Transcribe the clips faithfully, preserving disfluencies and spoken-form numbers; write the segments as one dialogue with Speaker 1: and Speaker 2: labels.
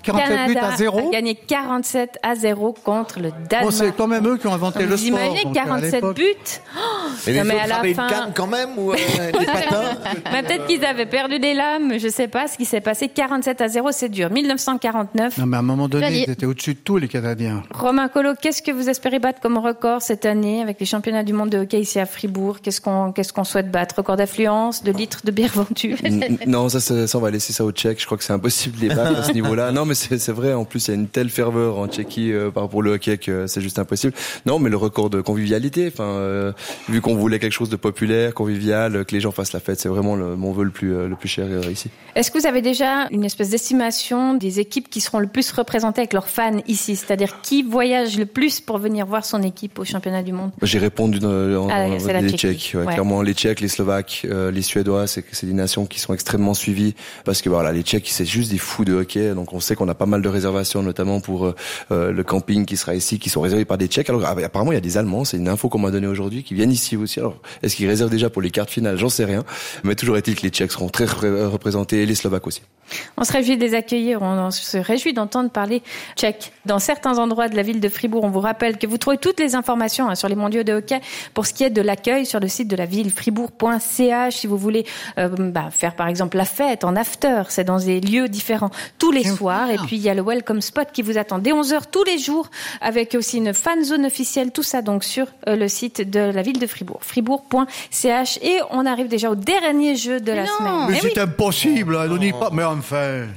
Speaker 1: quarante-sept buts à zéro.
Speaker 2: A gagné quarante-sept à zéro contre le Danemark.
Speaker 1: Bon, c'est quand même eux qui ont inventé
Speaker 2: donc
Speaker 1: le
Speaker 2: vous
Speaker 1: sport.
Speaker 2: Vous imaginez quarante-sept buts oh
Speaker 3: Et les
Speaker 2: non, mais
Speaker 3: autres
Speaker 2: à la
Speaker 3: avaient
Speaker 2: fin...
Speaker 3: une canne quand même ou euh, des patins
Speaker 2: bah, peut-être qu'ils avaient perdu les lames, je sais pas ce qui s'est passé. quarante-sept à zéro, c'est dur. dix-neuf cent quarante-neuf.
Speaker 1: Non, mais à un moment donné,
Speaker 2: Allez.
Speaker 1: ils étaient au-dessus de tout, les Canadiens.
Speaker 2: Romain Collot, qu'est-ce que vous espérez battre comme record cette année avec les championnats du monde de hockey ici à Fribourg? Qu'est-ce qu'on, qu'est-ce qu'on souhaite battre? Record d'affluence, de litres de bière vendue?
Speaker 4: Non, ça, ça, ça, on va laisser ça aux Tchèques. Je crois que c'est impossible de les battre à ce niveau-là. Non, mais c'est, c'est vrai. En plus, il y a une telle ferveur en Tchéquie euh, par rapport au hockey que c'est juste impossible. Non, mais le record de convivialité. Enfin, euh, vu qu'on voulait quelque chose de populaire, convivial, que les gens fassent la fête, c'est vraiment le, mon vœu le plus, euh, le plus cher euh, ici.
Speaker 2: Est-ce que vous avez déjà une espèce d'estimation des équipes qui seront le plus représentées avec leurs fans ici? C'est-à-dire qui voyage le plus pour venir voir son équipe au championnat du monde?
Speaker 4: J'ai répondu euh, en,
Speaker 2: ah,
Speaker 4: en,
Speaker 2: c'est la
Speaker 4: les
Speaker 2: Tchéquie.
Speaker 4: Tchèques. Ouais,
Speaker 2: ouais.
Speaker 4: Clairement, les Tchèques, les Slovaques, euh, les Suédois, c'est, c'est des nations qui sont extrêmement suivies parce que voilà, les Tchèques, c'est juste des fous de hockey. Donc on sait qu'on a pas mal de réservations, notamment pour euh, le camping qui sera ici, qui sont réservés par des Tchèques. Alors apparemment, il y a des Allemands, c'est une info qu'on m'a donnée aujourd'hui, qui viennent ici aussi. Alors est-ce qu'ils réservent déjà pour les quarts finales? J'en sais rien. Mais toujours est-il que les Tchèques seront très représentés et les Slovaques aussi.
Speaker 2: On se réjouit de les accueillir, on se réjouit d'entendre parler tchèque. Dans certains endroits de la ville de Fribourg, on vous rappelle que vous trouvez toutes les informations hein, sur les mondiaux de hockey pour ce qui est de l'accueil sur le site de la ville, fribourg point c h. Si vous voulez euh, bah, faire par exemple la fête en after, c'est dans des lieux différents tous les soirs. Et puis il y a le welcome spot qui vous attend dès onze heures tous les jours avec aussi une fan zone officielle. Tout ça donc sur euh, le site de la ville de Fribourg, fribourg point c h. Et on arrive déjà au dernier jeu de
Speaker 1: mais
Speaker 2: la
Speaker 1: non,
Speaker 2: semaine.
Speaker 1: Mais
Speaker 2: eh
Speaker 1: c'est
Speaker 2: oui.
Speaker 1: impossible, on n'y pas. Mais enfin...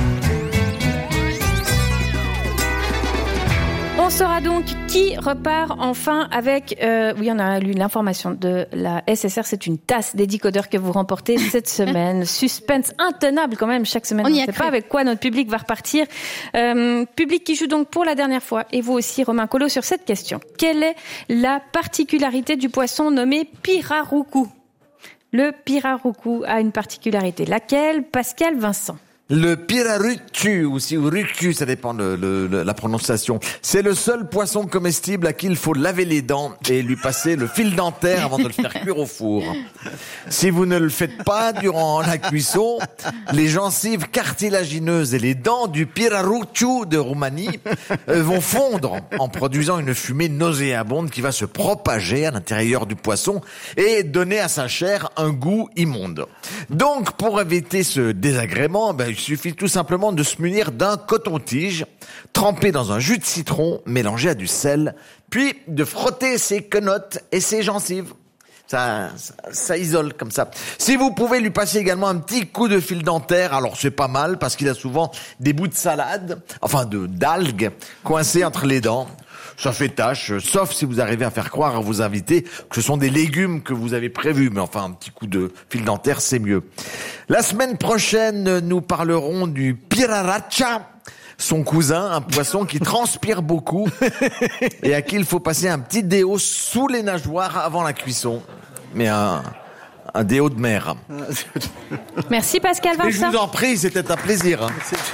Speaker 2: On saura donc qui repart enfin avec... Euh, oui, on a lu l'information de la S S R. C'est une tasse des décodeurs que vous remportez cette semaine. Suspense intenable quand même chaque semaine.
Speaker 5: On
Speaker 2: On
Speaker 5: y
Speaker 2: ne
Speaker 5: a
Speaker 2: sait
Speaker 5: cru.
Speaker 2: pas avec quoi notre public va repartir. Euh, public qui joue donc pour la dernière fois. Et vous aussi, Romain Collot, sur cette question. Quelle est la particularité du poisson nommé pirarucu? Le pirarucu a une particularité. Laquelle? Pascal Vincent.
Speaker 3: Le pirarucu, ou si ou rucu, ça dépend de, de, de la prononciation. C'est le seul poisson comestible à qui il faut laver les dents et lui passer le fil dentaire avant de le faire cuire au four. Si vous ne le faites pas durant la cuisson, les gencives cartilagineuses et les dents du pirarucu de Roumanie euh, vont fondre en produisant une fumée nauséabonde qui va se propager à l'intérieur du poisson et donner à sa chair un goût immonde. Donc, pour éviter ce désagrément, ben, il suffit tout simplement de se munir d'un coton-tige trempé dans un jus de citron mélangé à du sel, puis de frotter ses quenottes et ses gencives. Ça, ça, ça isole comme ça. Si vous pouvez lui passer également un petit coup de fil dentaire, alors c'est pas mal parce qu'il a souvent des bouts de salade, enfin de d'algues coincés entre les dents. Ça fait tâche, sauf si vous arrivez à faire croire à vos invités que ce sont des légumes que vous avez prévus. Mais enfin, un petit coup de fil dentaire, c'est mieux. La semaine prochaine, nous parlerons du piraracha, son cousin, un poisson qui transpire beaucoup et à qui il faut passer un petit déo sous les nageoires avant la cuisson. Mais un... un déo de mer.
Speaker 2: Merci Pascal Vincent.
Speaker 3: Et je vous en prie, c'était un plaisir.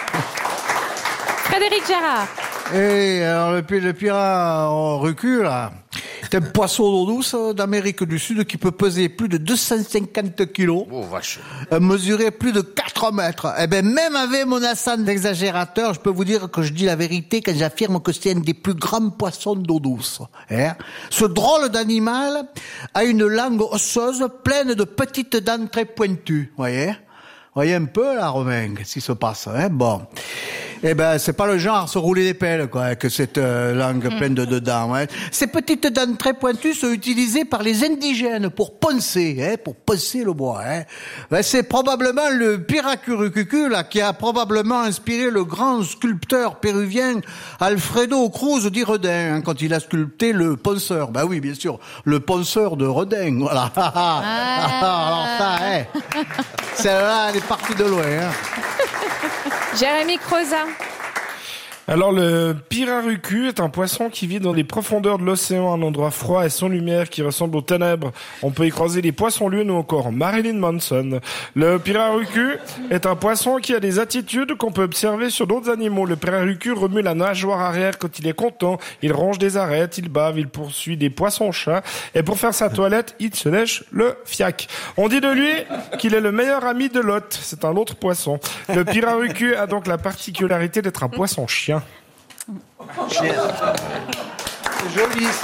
Speaker 2: Frédéric Gérard.
Speaker 1: Et alors le, le pirat en recul, là, c'est un poisson d'eau douce d'Amérique du Sud qui peut peser plus de deux cent cinquante kilos,
Speaker 3: oh, vache.
Speaker 1: mesurer plus de quatre mètres. Eh ben même avec mon accent d'exagérateur, je peux vous dire que je dis la vérité quand j'affirme que c'est un des plus grands poissons d'eau douce. Hein. Ce drôle d'animal a une langue osseuse pleine de petites dents très pointues, voyez. Voyez un peu là, Romain, qu'est-ce qui se passe, hein. Bon. Eh ben, c'est pas le genre à se rouler des pelles, quoi, avec cette euh, langue pleine de dents. Hein. Ces petites dents très pointues sont utilisées par les indigènes pour poncer, hein, pour poncer le bois. Hein. Ben, c'est probablement le piracurucucu, là, qui a probablement inspiré le grand sculpteur péruvien Alfredo Cruz di Redin, hein, quand il a sculpté le ponceur. Ben oui, bien sûr, le ponceur de Redin, voilà. Ah. Alors ça, hein, celle-là, elle est partie de loin. Hein.
Speaker 2: Jérémy Crozat.
Speaker 5: Alors le pirarucu est un poisson qui vit dans les profondeurs de l'océan, un endroit froid et sans lumière qui ressemble aux ténèbres. On peut y croiser les poissons-lunes ou encore Marilyn Manson. Le pirarucu est un poisson qui a des attitudes qu'on peut observer sur d'autres animaux. Le pirarucu remue la nageoire arrière quand il est content, il ronge des arêtes, il bave, il poursuit des poissons-chats et pour faire sa toilette, il se lèche le fiac. On dit de lui qu'il est le meilleur ami de Lot, c'est un autre poisson. Le pirarucu a donc la particularité d'être un poisson-chien.
Speaker 1: C'est joli, ça.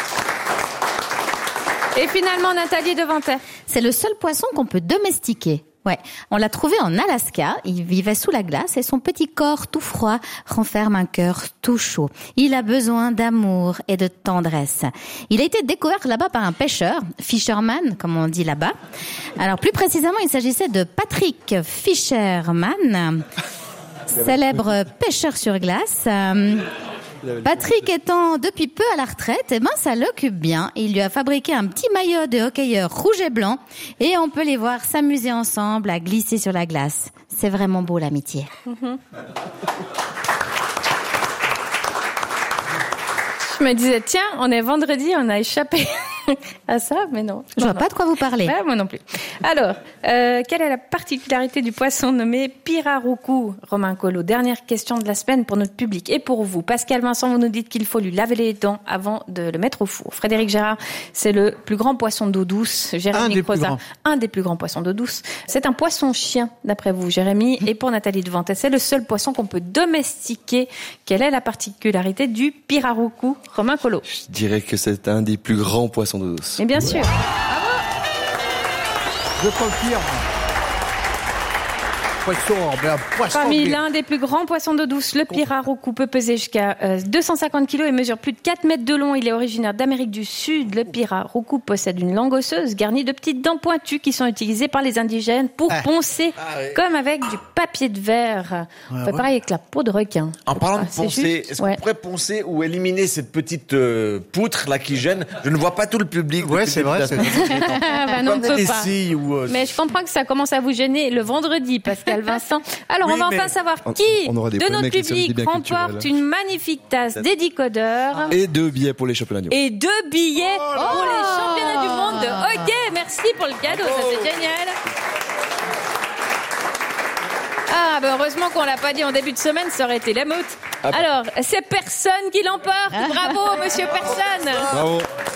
Speaker 2: Et finalement, Nathalie Devantais.
Speaker 6: C'est le seul poisson qu'on peut domestiquer. Ouais, on l'a trouvé en Alaska, il vivait sous la glace et son petit corps tout froid renferme un cœur tout chaud. Il a besoin d'amour et de tendresse. Il a été découvert là-bas par un pêcheur, fisherman comme on dit là-bas. Alors plus précisément, il s'agissait de Patrick Fisherman, célèbre pêcheur sur glace. Patrick étant depuis peu à la retraite, eh ben ça l'occupe bien. Il lui a fabriqué un petit maillot de hockeyeur rouge et blanc et on peut les voir s'amuser ensemble à glisser sur la glace. C'est vraiment beau l'amitié.
Speaker 2: Mm-hmm. Je me disais, tiens, on est vendredi, on a échappé à ça, mais non.
Speaker 6: Je vois
Speaker 2: non.
Speaker 6: pas de quoi vous parlez.
Speaker 2: Ouais, moi non plus. Alors, euh, quelle est la particularité du poisson nommé pirarucu, Romain Collot? Dernière question de la semaine pour notre public et pour vous. Pascal Vincent, vous nous dites qu'il faut lui laver les dents avant de le mettre au four. Frédéric Gérard, c'est le plus grand poisson d'eau douce. Jérémy Crozat, un des plus grands poissons d'eau douce. C'est un poisson-chien, d'après vous, Jérémy. Et pour Nathalie Devantais, c'est le seul poisson qu'on peut domestiquer. Quelle est la particularité du pirarucu, Romain Collot?
Speaker 4: Je dirais que c'est un des plus grands poissons d'eau douce.
Speaker 2: Mais bien sûr.
Speaker 1: Je confirme. Poisson, ben, poisson.
Speaker 2: Parmi l'un des plus grands poissons d'eau douce, le pirarucu peut peser jusqu'à euh, deux cent cinquante kilos et mesure plus de quatre mètres de long. Il est originaire d'Amérique du Sud. Le pirarucu possède une langue osseuse garnie de petites dents pointues qui sont utilisées par les indigènes pour ah. poncer, ah, oui. comme avec du papier de verre. On ouais, fait ouais. pareil avec la peau de requin.
Speaker 3: En parlant ah, de poncer, est-ce ouais. qu'on pourrait poncer ou éliminer cette petite euh, poutre là qui gêne? Je ne vois pas tout le public.
Speaker 1: Ouais, c'est vrai. C'est
Speaker 2: bah non, on ne peut pas.
Speaker 3: Ou, euh,
Speaker 2: mais je comprends que ça commence à vous gêner le vendredi, Pascal Vincent. Alors, oui, on va enfin savoir qui on, on de notre public remporte une magnifique tasse des décodeurs.
Speaker 4: Et deux billets pour les championnats du monde.
Speaker 2: Et deux billets oh pour les championnats du monde de hockey. Merci pour le cadeau, ça c'est génial. Ah, ben heureusement qu'on l'a pas dit en début de semaine, ça aurait été la meute. Ah bah. Alors, c'est personne qui l'emporte. Bravo, monsieur Personne.
Speaker 4: Bravo.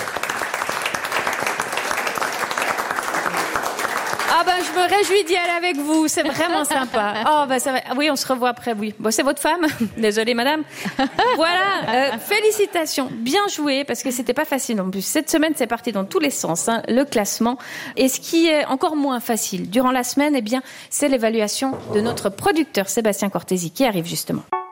Speaker 2: Ah ben je me réjouis d'y aller avec vous, c'est vraiment sympa. Oh ben ça va. Oui, on se revoit après, oui. Bon, c'est votre femme. Désolée madame. Voilà, euh, félicitations, bien joué parce que c'était pas facile en plus. Cette semaine, c'est parti dans tous les sens, hein, le classement. Et ce qui est encore moins facile durant la semaine, eh bien, c'est l'évaluation de notre producteur Sébastien Cortési qui arrive justement.